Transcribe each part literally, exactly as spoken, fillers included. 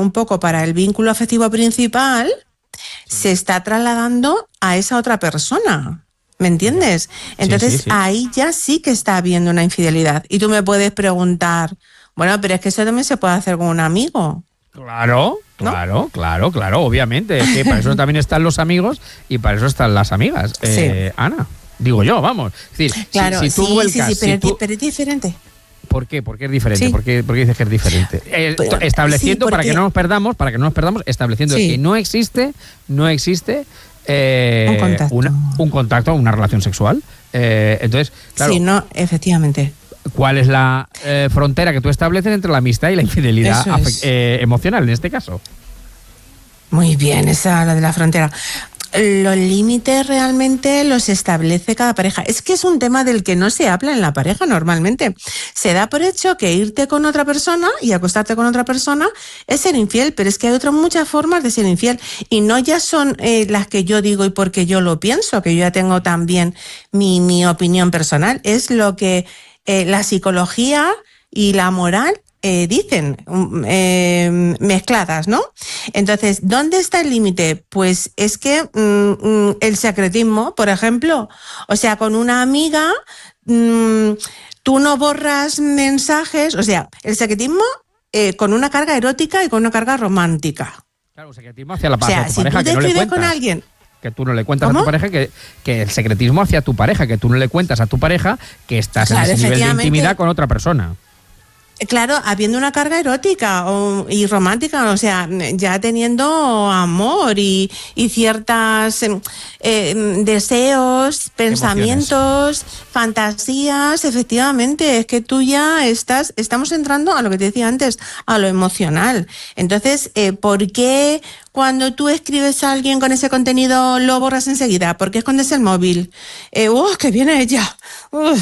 un poco para el vínculo afectivo principal, se está trasladando a esa otra persona. ¿Me entiendes? Entonces sí, sí, sí. ahí ya sí que está habiendo una infidelidad. Y tú me puedes preguntar, bueno, pero es que eso también se puede hacer con un amigo. Claro, ¿no? claro, claro, claro, obviamente. Es que para eso también están los amigos y para eso están las amigas. Eh, Sí. Ana, digo yo, vamos. Es decir, Claro, si, si tú sí, vuelcas, sí, sí, pero, si tú- pero es diferente. ¿Por qué? ¿Por qué es diferente? Sí. ¿Por qué, por qué dices que es diferente? Eh, Pero, estableciendo, sí, para porque- que no nos perdamos, para que no nos perdamos, estableciendo Sí. que no existe, no existe eh, Un contacto. una- un contacto, una relación sexual. Eh, entonces, claro, Sí, no, efectivamente. ¿cuál es la eh, frontera que tú estableces entre la amistad y la infidelidad Eso afe- es. eh, emocional en este caso? Muy bien, esa la de la frontera. Los límites realmente los establece cada pareja. Es que es un tema del que no se habla en la pareja normalmente. Se da por hecho que irte con otra persona y acostarte con otra persona es ser infiel, pero es que hay otras muchas formas de ser infiel. Y no ya son eh, las que yo digo y porque yo lo pienso, que yo ya tengo también mi, mi opinión personal. Es lo que eh, la psicología y la moral eh, dicen, um, eh, mezcladas, ¿no? Entonces, ¿dónde está el límite? Pues es que mm, mm, el secretismo, por ejemplo, o sea, con una amiga, mm, tú no borras mensajes, o sea, el secretismo eh, con una carga erótica y con una carga romántica. Claro, un secretismo hacia la O sea, hacia tu si pareja tú te que no le escribes cuentas. con alguien, Que tú no le cuentas ¿Cómo? a tu pareja, que, que el secretismo hacia tu pareja, que tú no le cuentas a tu pareja que estás Claro, en ese nivel de efectivamente. intimidad con otra persona. claro, habiendo una carga erótica o, y romántica, o sea, ya teniendo amor y, y ciertas eh, eh, deseos, pensamientos, fantasías, efectivamente, es que tú ya estás, estamos entrando a lo que te decía antes, a lo emocional. Entonces, eh, ¿por qué cuando tú escribes a alguien con ese contenido lo borras enseguida? ¿Por qué escondes el móvil? Eh, ¡Uh, que viene ella! Uh,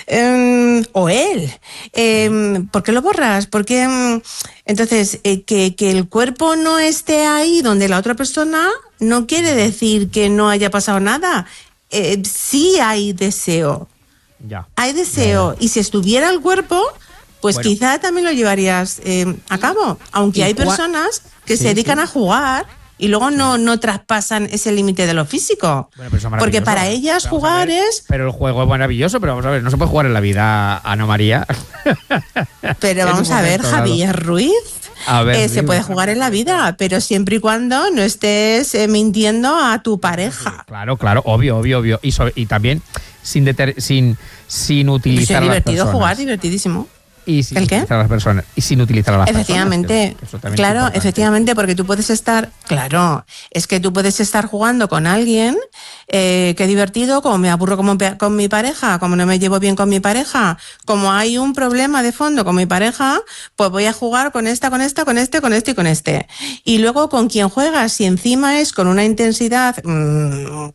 em, o él. Em, ¿Por qué lo borras? Porque em, entonces eh, que, que el cuerpo no esté ahí donde la otra persona no quiere decir que no haya pasado nada. Eh, sí hay deseo. Ya. Hay deseo. Y si estuviera el cuerpo, pues Bueno. quizá también lo llevarías eh, a cabo. Aunque y hay cua- personas que Sí, se dedican sí. a jugar y luego no, no traspasan ese límite de lo físico. Bueno, pero eso es Porque maravilloso. para ellas Vamos a jugar ver, es... Pero el juego es maravilloso, pero vamos a ver, no se puede jugar en la vida, Ana María. Pero En vamos un a ver, momento dado. Javier Ruiz, A ver, eh, se dime. puede jugar en la vida, pero siempre y cuando no estés eh, mintiendo a tu pareja. Claro, claro, obvio, obvio, obvio. Y, so- y también sin, deter- sin, sin Pues utilizar es a las divertido personas. jugar, divertidísimo. Y sin ¿El qué? utilizar a las personas. Y sin utilizar a las Efectivamente, personas. que- que eso también es claro, importante. efectivamente, porque tú puedes estar, claro, es que tú puedes estar jugando con alguien, eh, qué divertido, como me aburro como pe- con mi pareja, como no me llevo bien con mi pareja, como hay un problema de fondo con mi pareja, pues voy a jugar con esta, con esta, con este, con este y con este. Y luego con quien juegas, si encima es con una intensidad, mm,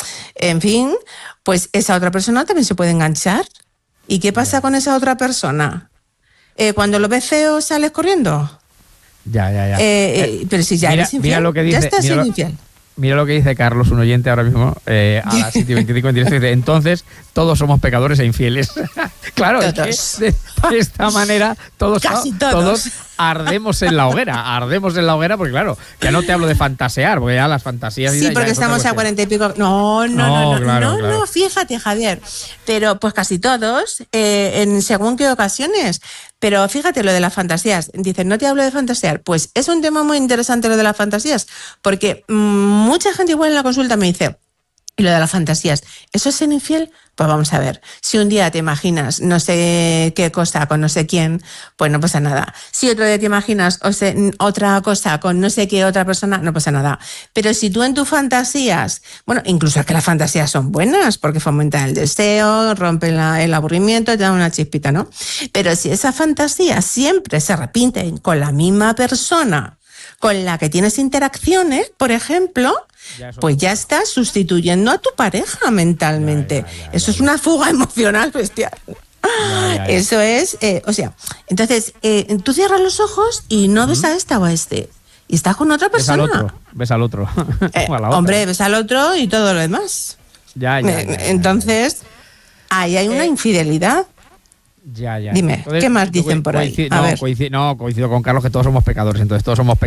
en fin, pues esa otra persona también se puede enganchar. ¿Y qué pasa con esa otra persona? Eh, cuando lo ves feo, sales corriendo. Ya, ya, ya. Eh, eh, pero si ya mira- eres infiel, mira lo que dice- ya estás mira siendo lo- infiel. Mira lo que dice Carlos, un oyente ahora mismo, eh, a las siete y veinticinco en directo, dice, entonces todos somos pecadores e infieles. Claro, es Todos. que de, de esta manera todos, Casi todos. ardemos en la hoguera, ardemos en la hoguera, porque claro, ya no te hablo de fantasear, porque ya las fantasías... y Sí, ya porque es otra estamos a cuestión. cuarenta y pico. No, no, no, No, no, claro, no, claro. no, fíjate, Javier. Pero pues casi todos, eh, en según qué ocasiones. Pero fíjate lo de las fantasías. Dicen, no te hablo de fantasear. Pues es un tema muy interesante lo de las fantasías, porque mm, mucha gente igual en la consulta me dice, y lo de las fantasías, ¿eso es ser infiel? Pues vamos a ver, si un día te imaginas no sé qué cosa con no sé quién, pues no pasa nada. Si otro día te imaginas o sea, otra cosa con no sé qué otra persona, no pasa nada. Pero si tú en tus fantasías, bueno, incluso es que las fantasías son buenas porque fomentan el deseo, rompen la, el aburrimiento, te dan una chispita, ¿no? Pero si esas fantasías siempre se repiten con la misma persona con la que tienes interacciones, por ejemplo, Ya eso- pues ya estás sustituyendo a tu pareja mentalmente. Ya, ya, ya, Eso ya, es ya. una fuga emocional bestial. Ya, ya, ya. Eso es, eh, o sea, entonces eh, tú cierras los ojos y no ves a esta o a este. Y estás con otra Ves al persona. otro, ves al otro. Eh, O a la otra. hombre, ves al otro y todo lo demás. Ya, ya, Eh, ya, ya, Entonces, ahí hay una Eh, infidelidad. Ya, ya. Dime, ¿qué más dicen por ahí? coincido- A no, ver. coincido, no, coincido con Carlos que todos somos pecadores, entonces todos somos pecadores.